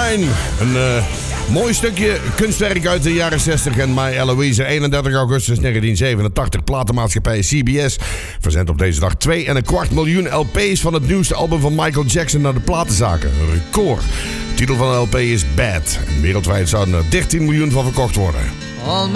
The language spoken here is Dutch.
Mine. Een mooi stukje kunstwerk uit de jaren 60 en My Eloise. 31 augustus 1987. Platenmaatschappij CBS verzendt op deze dag 2,25 miljoen LP's van het nieuwste album van Michael Jackson naar de platenzaken. Een record. De titel van de LP is Bad. En wereldwijd zouden er 13 miljoen van verkocht worden. All